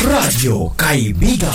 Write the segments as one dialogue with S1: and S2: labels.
S1: Radyo Kaibigan.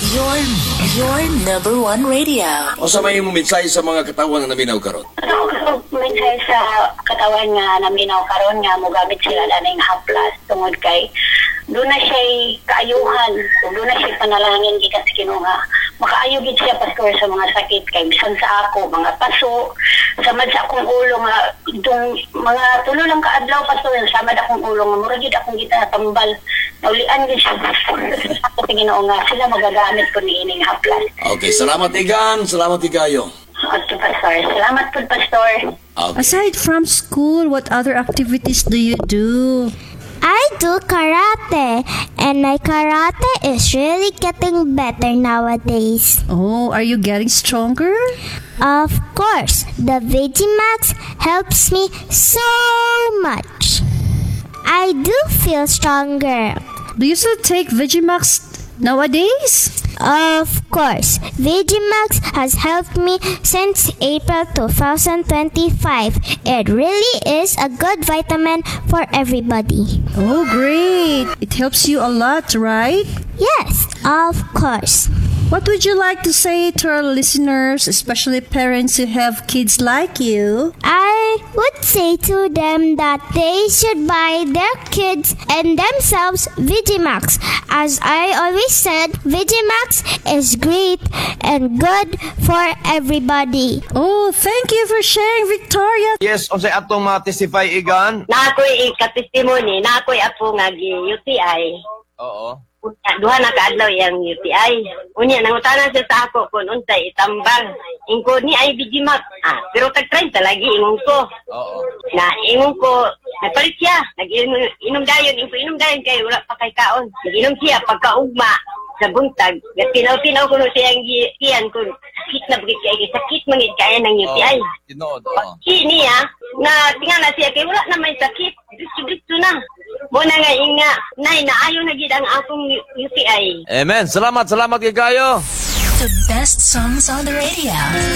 S2: Your number one radio.
S3: O sa may mensahe sa mga katawan na naminaw karon?
S4: Mensahe sa katawan nga naminaw karon nga mogamit sila na ng haplas tungod kay doon na siya kaayuhan, doon na siya panalangin gikan sa Ginoo nga makaayo gid siya pastor sa mga sakit kay bisan sa ako mga paso samad sa akong ulo nga itong mga tulo lang kaadlaw pastor samad akong ulo nga mura gid akong gitatambal naulian gid siya sa Ginoo nga sila magagamit ko niining haplas.
S3: Okay, salamat Igan, salamat Igayo.
S4: Okay, pastor. Salamat po, pastor.
S3: Okay.
S5: Aside from school, what other activities do you do?
S6: I do karate, and my karate is really getting better nowadays.
S5: Oh, are you getting stronger?
S6: Of course, the Vegimax helps me so much. I do feel stronger.
S5: Do you still take Vegimax nowadays?
S6: Of course, Vegimax has helped me since April 2025. It really is a good vitamin for everybody.
S5: Oh, great. It helps you a lot, right?
S6: Yes, of course.
S5: What would you like to say to our listeners, especially parents who have kids like you?
S6: I would say to them that they should buy their kids and themselves Vegimax. As I always said, Vegimax is great and good for everybody.
S5: Oh, thank you for sharing, Victoria.
S7: Yes, o sa atong ma-testify, Igan.
S8: Nakoy ika-testimony, nakoy ako nga UTI.
S7: Oo.
S8: Duha na kaadlaw yang UTI. Unya nangutanan siya sa ako kung unsay itambang. Ingko ni ay Vegimax. Pero tag 30 lagi ingon ko.
S7: Oo.
S8: Na ingon ko, nagpalit siya. Nag-inom dayon, inom dayon kay wala pa kay kaon. Nag-inom siya pagkaugma sa buntag. Tinaw-tinaw ko no siyang giyan ko. Sakit na bukit kaya, sakit mangit kaya ng UTI.
S7: Tinood,
S8: Niya, na tingala siya kay wala na may sakit. Disto na. Muna nga inga, nay, naayo na gid ang akong UTI.
S7: Amen. Salamat kay Gayo.
S2: The best songs on the radio.